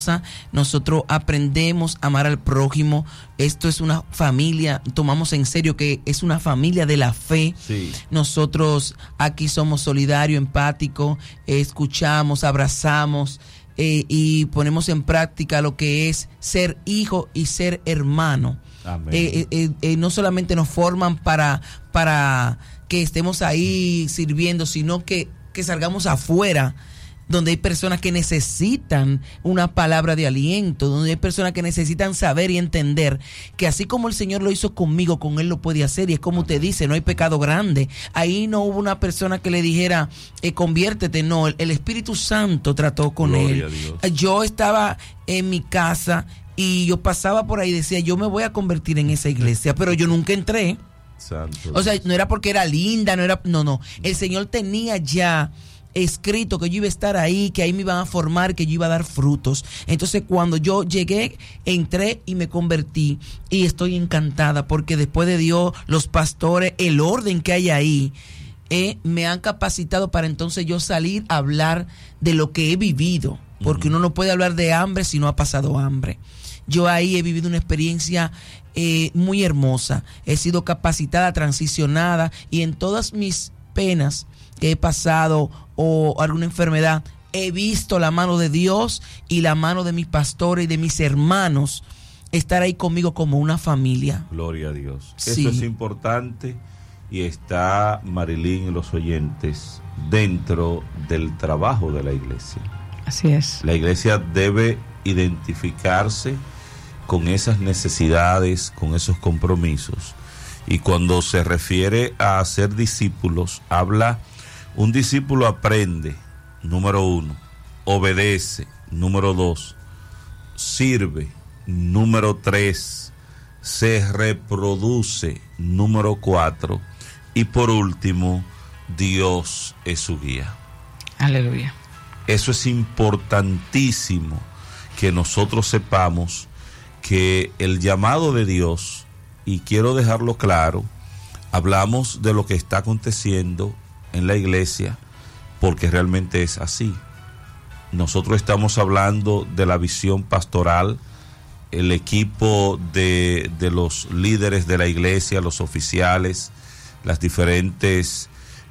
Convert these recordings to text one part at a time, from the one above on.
nosotros aprendemos a amar al prójimo. Esto es una familia, tomamos en serio que es una familia de la fe. Sí. Nosotros aquí somos solidarios, empáticos, escuchamos, abrazamos y ponemos en práctica lo que es ser hijo y ser hermano. No solamente nos forman para que estemos ahí sirviendo, sino que salgamos afuera, donde hay personas que necesitan una palabra de aliento, donde hay personas que necesitan saber y entender que así como el Señor lo hizo conmigo, con Él lo puede hacer. Y es como usted dice, no hay pecado grande. Ahí no hubo una persona que le dijera, conviértete. No, el Espíritu Santo trató con Gloria él. Yo estaba en mi casa y yo pasaba por ahí y decía, yo me voy a convertir en esa iglesia, pero yo nunca entré. Santo. O sea, no era porque era linda, no. El Señor tenía ya escrito que yo iba a estar ahí, que ahí me iban a formar, que yo iba a dar frutos. Entonces cuando yo llegué, entré y me convertí, y estoy encantada porque después de Dios, los pastores, el orden que hay ahí, me han capacitado para entonces yo salir a hablar de lo que he vivido, porque uno no puede hablar de hambre si no ha pasado hambre. Yo ahí he vivido una experiencia muy hermosa, he sido capacitada, transicionada, y en todas mis penas que he pasado o alguna enfermedad, he visto la mano de Dios y la mano de mis pastores y de mis hermanos estar ahí conmigo como una familia. Gloria a Dios. Sí. Eso es importante, y está Marilyn y los oyentes dentro del trabajo de la iglesia. Así es. La iglesia debe identificarse con esas necesidades, con esos compromisos. Y cuando se refiere a ser discípulos, un discípulo aprende, número 1, obedece, número 2, sirve, número 3, se reproduce, número 4, y por último, Dios es su guía. Aleluya. Eso es importantísimo, que nosotros sepamos que el llamado de Dios, y quiero dejarlo claro, hablamos de lo que está aconteciendo en la iglesia porque realmente es así. Nosotros estamos hablando de la visión pastoral, el equipo de los líderes de la iglesia, los oficiales, las diferentes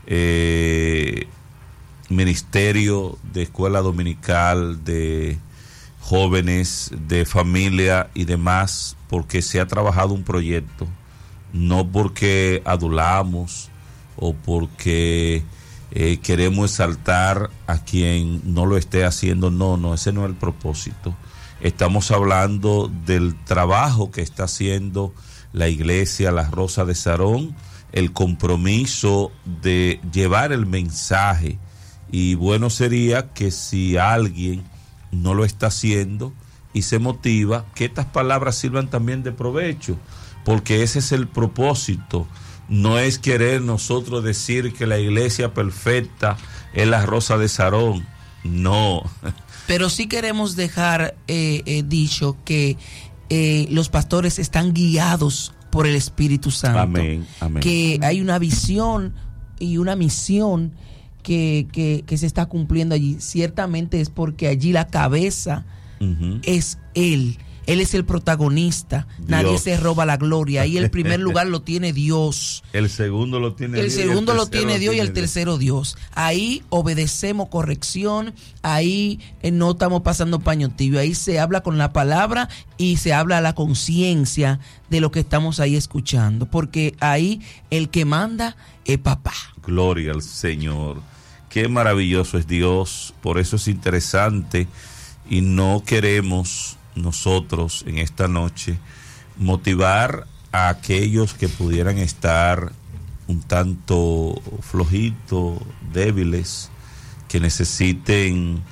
ministerios de escuela dominical, de jóvenes, de familia y demás, porque se ha trabajado un proyecto, no porque adulamos o porque queremos exaltar a quien no lo esté haciendo. No, ese no es el propósito. Estamos hablando del trabajo que está haciendo la iglesia La Rosa de Sarón, el compromiso de llevar el mensaje, y bueno sería que si alguien no lo está haciendo y se motiva, que estas palabras sirvan también de provecho, porque ese es el propósito. No es querer nosotros decir que la iglesia perfecta es La Rosa de Sarón, no. Pero sí queremos dejar dicho que los pastores están guiados por el Espíritu Santo. Amén, amén. Que hay una visión y una misión que se está cumpliendo allí. Ciertamente es porque allí la cabeza es Él. Él es el protagonista. Dios. Nadie se roba la gloria. Ahí el primer lugar lo tiene Dios. El segundo lo tiene Dios. El segundo lo tiene Dios y el tercero Dios. Ahí obedecemos corrección. Ahí no estamos pasando paño tibio. Ahí se habla con la palabra y se habla a la conciencia de lo que estamos ahí escuchando. Porque ahí el que manda es papá. Gloria al Señor. Qué maravilloso es Dios. Por eso es interesante, y no queremos nosotros en esta noche motivar a aquellos que pudieran estar un tanto flojitos, débiles, que necesiten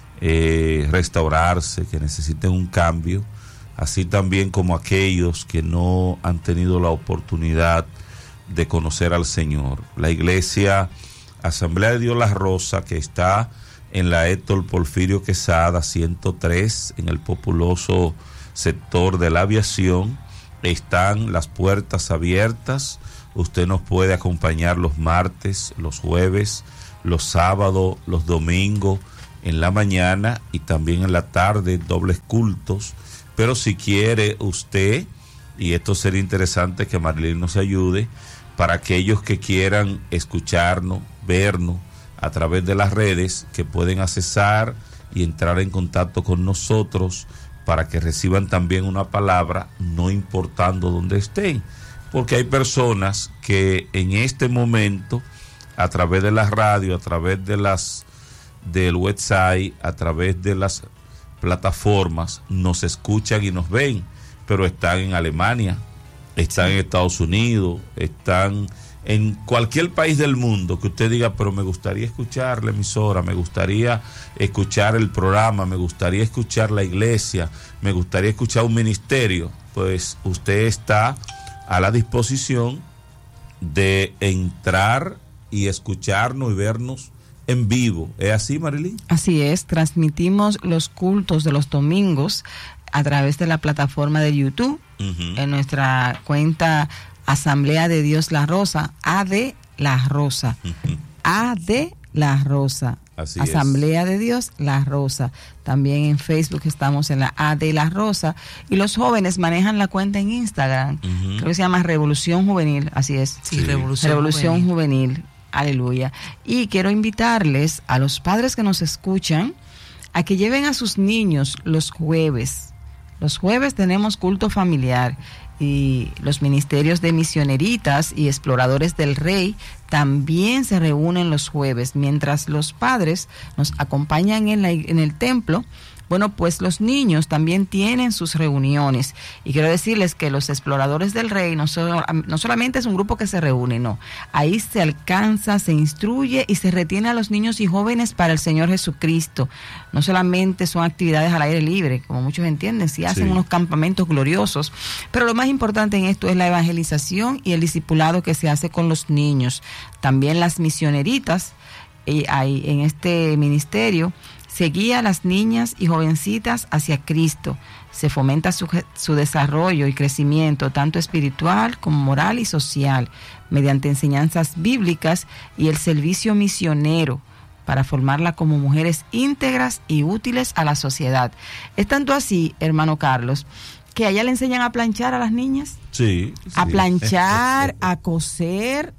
restaurarse, que necesiten un cambio, así también como aquellos que no han tenido la oportunidad de conocer al Señor. La iglesia Asamblea de Dios La Rosa, que está en la Héctor Porfirio Quesada 103, en el populoso sector de la aviación, están las puertas abiertas. Usted nos puede acompañar los martes, los jueves, los sábados, los domingos, en la mañana y también en la tarde, dobles cultos. Pero si quiere usted, y esto sería interesante que Marilyn nos ayude, para aquellos que quieran escucharnos, vernos a través de las redes, que pueden accesar y entrar en contacto con nosotros para que reciban también una palabra, no importando dónde estén. Porque hay personas que en este momento, a través de la radio, a través de del website, a través de las plataformas, nos escuchan y nos ven, pero están en Alemania, están en Estados Unidos, están en cualquier país del mundo que usted diga, pero me gustaría escuchar la emisora, me gustaría escuchar el programa, me gustaría escuchar la iglesia, me gustaría escuchar un ministerio. Pues usted está a la disposición de entrar y escucharnos y vernos en vivo. ¿Es así, Marilyn? Así es, transmitimos los cultos de los domingos a través de la plataforma de YouTube, en nuestra cuenta Asamblea de Dios La Rosa, AD La Rosa, AD La Rosa, así Asamblea es. de Dios La Rosa. También en Facebook estamos en la AD La Rosa, y los jóvenes manejan la cuenta en Instagram, creo que se llama Revolución Juvenil, así es. Sí, Revolución Juvenil. Aleluya. Y quiero invitarles a los padres que nos escuchan a que lleven a sus niños los jueves. Los jueves tenemos culto familiar, y los ministerios de misioneritas y exploradores del rey también se reúnen los jueves, mientras los padres nos acompañan en el templo. Bueno, pues los niños también tienen sus reuniones, y quiero decirles que los exploradores del rey no solamente es un grupo que se reúne, no, ahí se alcanza, se instruye y se retiene a los niños y jóvenes para el Señor Jesucristo. No solamente son actividades al aire libre, como muchos entienden, sí hacen unos campamentos gloriosos, pero lo más importante en esto es la evangelización y el discipulado que se hace con los niños. También las misioneritas, ahí en este ministerio, se guía a las niñas y jovencitas hacia Cristo, se fomenta su desarrollo y crecimiento, tanto espiritual como moral y social, mediante enseñanzas bíblicas y el servicio misionero, para formarla como mujeres íntegras y útiles a la sociedad. Es tanto así, hermano Carlos, que allá le enseñan a planchar a las niñas. Sí. A planchar, a coser.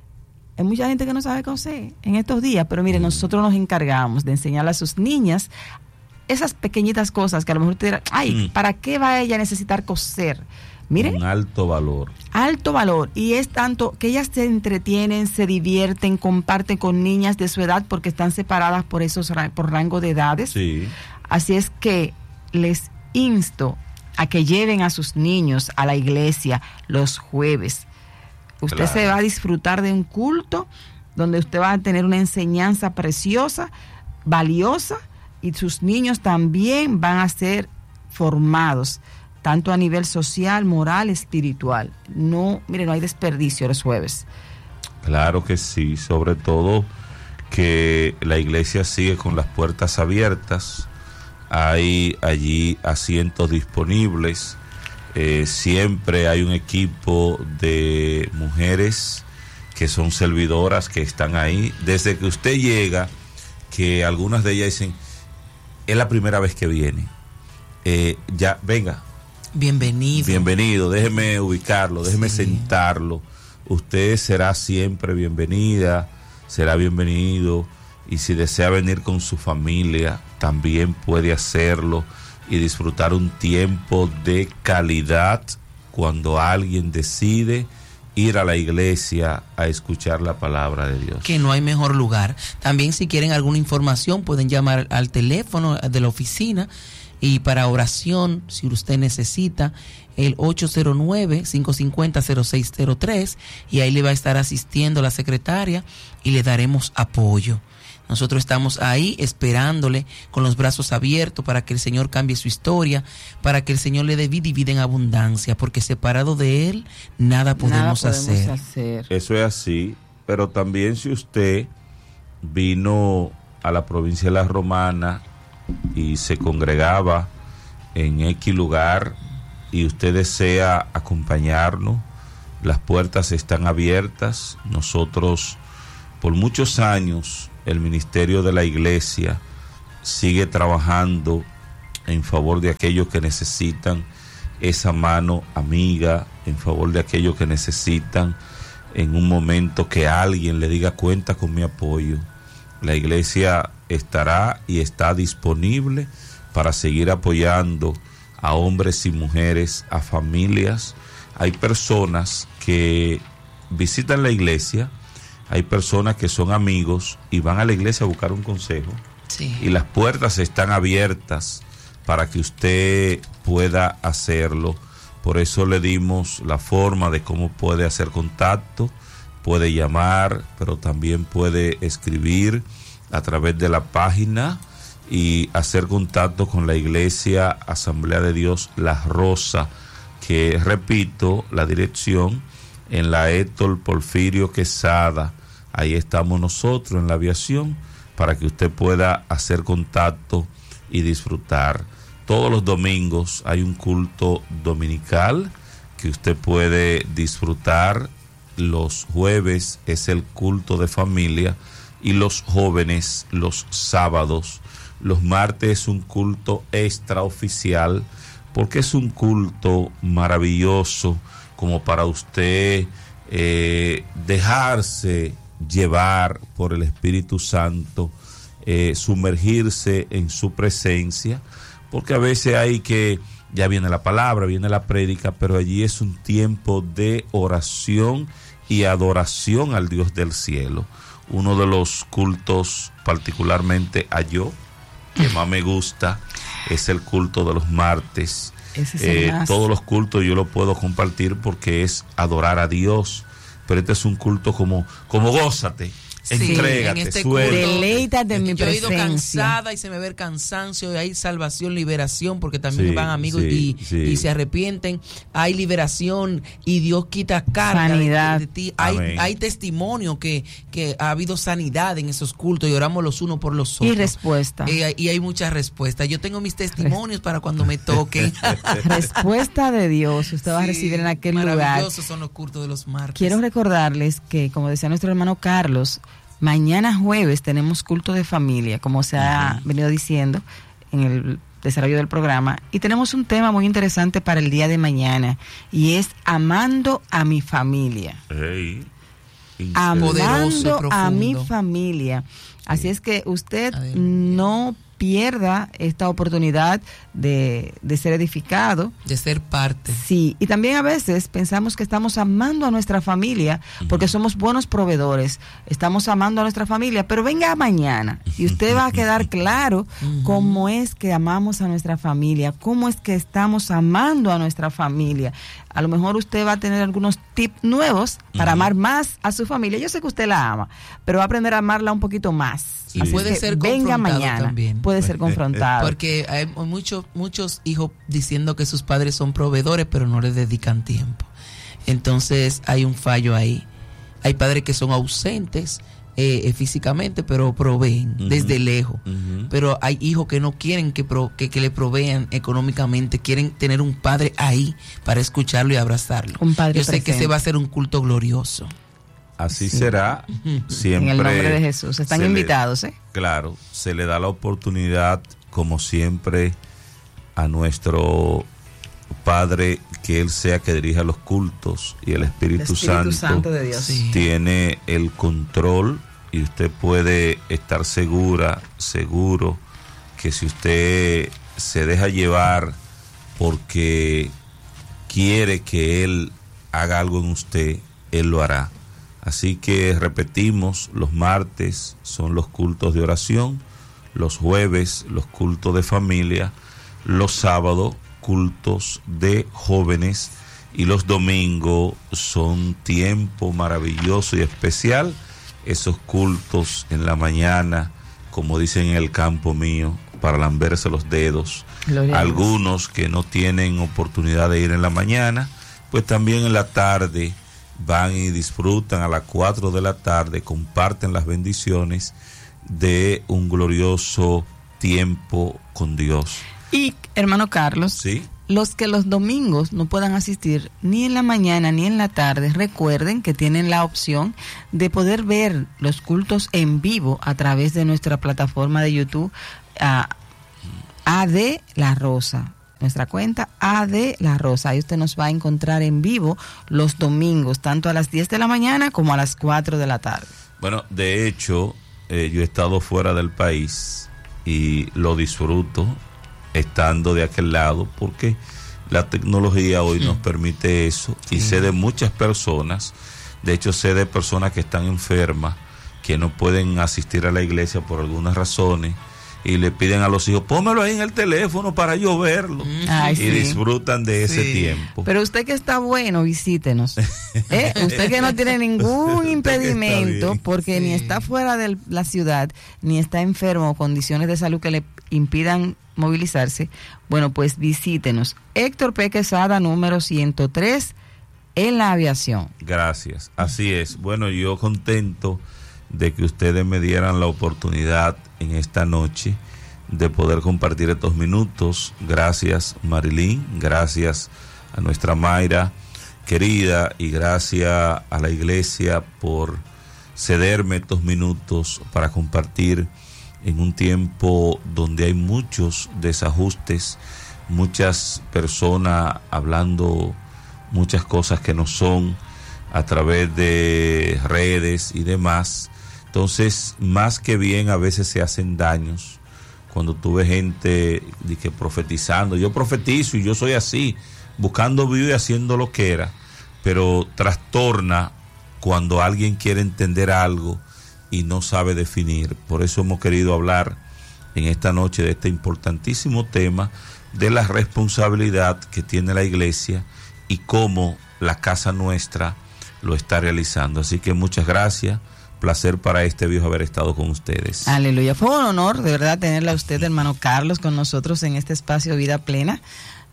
Hay mucha gente que no sabe coser en estos días, pero mire, nosotros nos encargamos de enseñarle a sus niñas esas pequeñitas cosas que a lo mejor usted dirá, ay, ¿para qué va ella a necesitar coser? Mire, un alto valor. Alto valor, y es tanto que ellas se entretienen, se divierten, comparten con niñas de su edad porque están separadas por rango de edades. Sí. Así es que les insto a que lleven a sus niños a la iglesia los jueves. Usted se va a disfrutar de un culto donde usted va a tener una enseñanza preciosa, valiosa, y sus niños también van a ser formados, tanto a nivel social, moral, espiritual. No, mire, no hay desperdicio los jueves. Claro que sí, sobre todo que la iglesia sigue con las puertas abiertas, hay allí asientos disponibles. Siempre hay un equipo de mujeres que son servidoras, que están ahí. Desde que usted llega, que algunas de ellas dicen, es la primera vez que viene. Ya, venga. Bienvenido, déjeme ubicarlo, déjeme sentarlo. Usted será siempre bienvenida, será bienvenido. Y si desea venir con su familia, también puede hacerlo y disfrutar un tiempo de calidad cuando alguien decide ir a la iglesia a escuchar la palabra de Dios. Que no hay mejor lugar. También, si quieren alguna información, pueden llamar al teléfono de la oficina, y para oración, si usted necesita, el 809-550-0603, y ahí le va a estar asistiendo la secretaria y le daremos apoyo. Nosotros estamos ahí esperándole con los brazos abiertos para que el Señor cambie su historia, para que el Señor le dé vida y vida en abundancia, porque separado de Él, nada podemos hacer. Eso es así, pero también si usted vino a la provincia de La Romana y se congregaba en X lugar y usted desea acompañarnos, las puertas están abiertas. Nosotros, por muchos años, el ministerio de la iglesia sigue trabajando en favor de aquellos que necesitan esa mano amiga, en favor de aquellos que necesitan en un momento que alguien le diga cuenta con mi apoyo. La iglesia estará y está disponible para seguir apoyando a hombres y mujeres, a familias. Hay personas que visitan la iglesia, hay personas que son amigos y van a la iglesia a buscar un consejo. Sí. Y las puertas están abiertas para que usted pueda hacerlo. Por eso le dimos la forma de cómo puede hacer contacto. Puede llamar, pero también puede escribir a través de la página y hacer contacto con la Iglesia Asamblea de Dios La Rosa, que repito, la dirección en la Héctor Porfirio Quesada. Ahí estamos nosotros en la aviación para que usted pueda hacer contacto y disfrutar. Todos los domingos hay un culto dominical que usted puede disfrutar. Los jueves es el culto de familia y los jóvenes los sábados. Los martes es un culto extraoficial porque es un culto maravilloso como para usted dejarse llevar por el Espíritu Santo, sumergirse en su presencia, porque a veces hay que, ya viene la palabra, viene la prédica, pero allí es un tiempo de oración y adoración al Dios del cielo. Uno de los cultos, particularmente a yo, que más me gusta, es el culto de los martes. Todos los cultos yo lo puedo compartir porque es adorar a Dios, pero este es un culto como gózate. Sí, entrégate, en este suelta. Deleítate en mi Yo he ido presencia. cansada y se me ve el cansancio, y hay salvación, liberación, porque también Sí, van amigos sí, y se arrepienten. Hay liberación y Dios quita carga Sanidad. de ti. Amén. Hay testimonio que ha habido sanidad en esos cultos y oramos los unos por los otros. Y respuesta. Y hay muchas respuestas. Yo tengo mis testimonios para cuando me toque. Respuesta de Dios usted va a recibir en aquel lugar. Maravillosos son los cultos de los martes. Quiero recordarles que, como decía nuestro hermano Carlos, mañana jueves tenemos culto de familia, como se ha venido diciendo en el desarrollo del programa, y tenemos un tema muy interesante para el día de mañana, y es amando a mi familia. Hey, Poderoso, Amando a mi profundo. familia. Así es que usted Adelante. no pierda esta oportunidad de ser edificado. De ser parte. Sí, y también a veces pensamos que estamos amando a nuestra familia porque somos buenos proveedores, estamos amando a nuestra familia, pero venga mañana y usted va a quedar claro cómo es que amamos a nuestra familia, cómo es que estamos amando a nuestra familia. A lo mejor usted va a tener algunos tips nuevos para amar más a su familia. Yo sé que usted la ama, pero va a aprender a amarla un poquito más. Y Así puede que ser venga confrontado mañana, también. puede ser confrontado. Porque hay muchos hijos diciendo que sus padres son proveedores, pero no les dedican tiempo. Entonces hay un fallo ahí. Hay padres que son ausentes físicamente, pero proveen desde lejos. Pero hay hijos que no quieren que le provean económicamente, quieren tener un padre ahí para escucharlo y abrazarlo. Un padre Yo sé que presente. ese va a ser un culto glorioso. Así será siempre. En el nombre de Jesús. Están invitados, Claro, se le da la oportunidad, como siempre, a nuestro Padre, que Él sea que dirija los cultos, y el Espíritu Santo de Dios. Sí. tiene el control, y usted puede estar seguro que si usted se deja llevar porque quiere que Él haga algo en usted, Él lo hará. Así que repetimos, los martes son los cultos de oración, los jueves los cultos de familia, los sábados cultos de jóvenes, y los domingos son tiempo maravilloso y especial, esos cultos en la mañana, como dicen en el campo mío, para lamberse los dedos. Gloria a Dios. Algunos que no tienen oportunidad de ir en la mañana, pues también en la tarde van y disfrutan a las 4 de la tarde, comparten las bendiciones de un glorioso tiempo con Dios. Y, hermano Carlos, ¿Sí? Los que los domingos no puedan asistir ni en la mañana ni en la tarde, recuerden que tienen la opción de poder ver los cultos en vivo a través de nuestra plataforma de YouTube, AD La Rosa. Nuestra cuenta AD La Rosa. Ahí usted nos va a encontrar en vivo los domingos, tanto a las 10 de la mañana como a las 4 de la tarde. Bueno, de hecho, yo he estado fuera del país y lo disfruto estando de aquel lado, porque la tecnología hoy nos permite eso. Y sé de muchas personas, de hecho sé de personas que están enfermas, que no pueden asistir a la iglesia por algunas razones, y le piden a los hijos, pónmelo ahí en el teléfono para yo verlo. Ay, y disfrutan de ese tiempo. Pero usted que está bueno, visítenos. Usted que no tiene ningún impedimento, porque ni está fuera de la ciudad, ni está enfermo o condiciones de salud que le impidan movilizarse, bueno, pues visítenos. Héctor P. Quesada, número 103, en la aviación. Gracias, así es. Bueno, yo contento de que ustedes me dieran la oportunidad en esta noche de poder compartir estos minutos. Gracias, Marilyn, gracias a nuestra Mayra querida, y gracias a la iglesia por cederme estos minutos para compartir en un tiempo donde hay muchos desajustes, muchas personas hablando muchas cosas que no son a través de redes y demás. Entonces, más que bien, a veces se hacen daños cuando tú ves gente de que profetizando, yo profetizo y yo soy así, buscando vivo y haciendo lo que era, pero trastorna cuando alguien quiere entender algo y no sabe definir. Por eso hemos querido hablar en esta noche de este importantísimo tema de la responsabilidad que tiene la iglesia y cómo la casa nuestra lo está realizando. Así que muchas gracias. Placer para este viejo haber estado con ustedes. Aleluya. Fue un honor, de verdad, tenerla a usted, hermano Carlos, con nosotros en este espacio Vida Plena,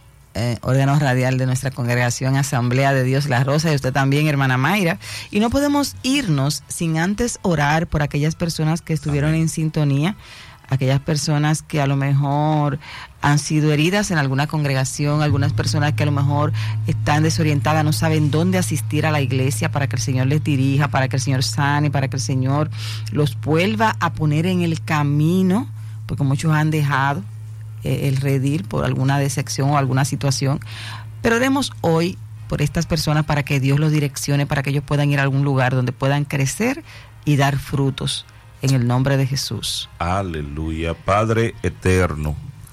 órgano radial de nuestra congregación Asamblea de Dios La Rosa, y usted también, hermana Mayra. Y no podemos irnos sin antes orar por aquellas personas que estuvieron en sintonía, aquellas personas que a lo mejor han sido heridas en alguna congregación, algunas personas que a lo mejor están desorientadas, no saben dónde asistir a la iglesia, para que el Señor les dirija, para que el Señor sane, para que el Señor los vuelva a poner en el camino, porque muchos han dejado el redil por alguna decepción o alguna situación. Pero oremos hoy por estas personas para que Dios los direccione, para que ellos puedan ir a algún lugar donde puedan crecer y dar frutos. En el nombre de Jesús. Aleluya. Padre eterno,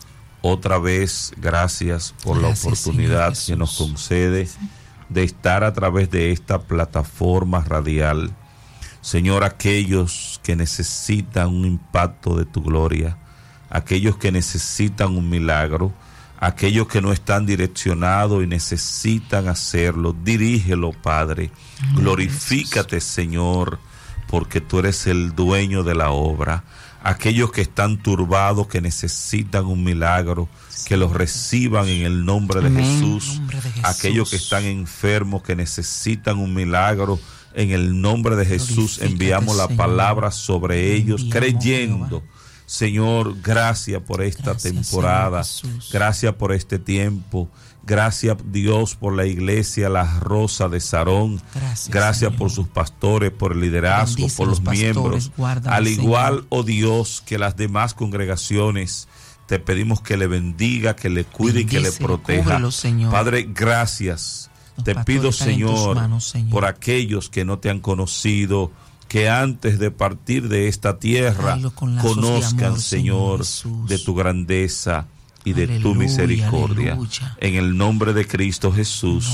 otra vez gracias por la oportunidad que nos concede de estar a través de esta plataforma radial. Señor, aquellos que necesitan un impacto de tu gloria, aquellos que necesitan un milagro, aquellos que no están direccionados y necesitan hacerlo, dirígelo, Padre. Glorifícate, Señor, porque tú eres el dueño de la obra. Aquellos que están turbados, que necesitan un milagro, que los reciban en el nombre de Jesús. Aquellos que están enfermos, que necesitan un milagro, en el nombre de Jesús enviamos la palabra sobre ellos, creyendo. Señor, gracias por esta temporada, gracias por este tiempo. Gracias, Dios, por la iglesia La Rosa de Sarón. Gracias por sus pastores, por el liderazgo, bendice por los miembros. Al igual, oh Dios, que las demás congregaciones, te pedimos que le bendiga, que le cuide y que le proteja. Cúbrelo, Padre, gracias. Te pido, Señor, por aquellos que no te han conocido, que antes de partir de esta tierra conozcan, amor, Señor, de tu grandeza y de aleluya, tu misericordia. Aleluya. En el nombre de Cristo Jesús.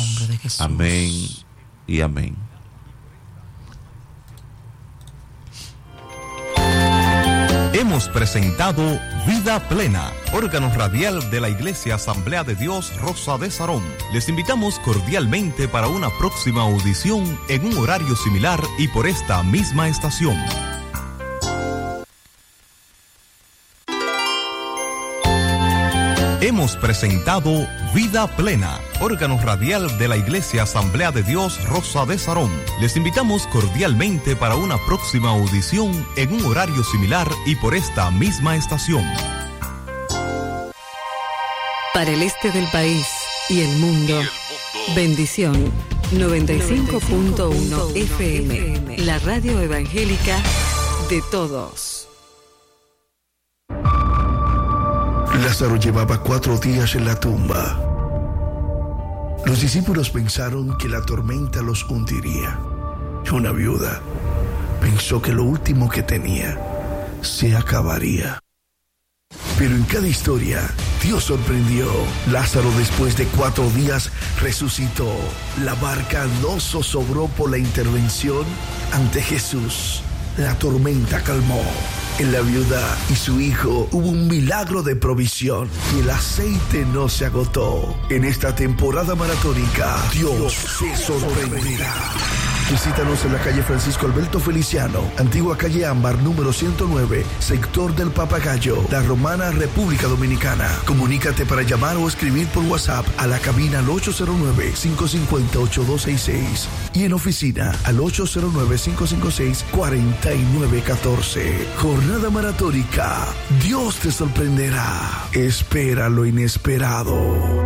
Amén y amén. Hemos presentado Vida Plena, órgano radial de la Iglesia Asamblea de Dios Rosa de Sarón. Les invitamos cordialmente para una próxima audición en un horario similar y por esta misma estación. Hemos presentado Vida Plena, órgano radial de la Iglesia Asamblea de Dios Rosa de Sarón. Les invitamos cordialmente para una próxima audición en un horario similar y por esta misma estación. Para el este del país, y el mundo. Bendición 95.1 FM, la radio evangélica de todos. Lázaro llevaba 4 días en la tumba. Los discípulos pensaron que la tormenta los hundiría. Una viuda pensó que lo último que tenía se acabaría. Pero en cada historia, Dios sorprendió. Lázaro, después de 4 días, resucitó. La barca no zozobró por la intervención ante Jesús. La tormenta calmó. En la viuda y su hijo hubo un milagro de provisión y el aceite no se agotó. En esta temporada maratónica, Dios se sorprenderá. Visítanos en la calle Francisco Alberto Feliciano, antigua calle Ámbar, número 109, sector del Papagayo, La Romana, República Dominicana. Comunícate para llamar o escribir por WhatsApp a la cabina al 809-550-8266 y en oficina al 809-556-4914. Jornada maratónica. Dios te sorprenderá. Espera lo inesperado.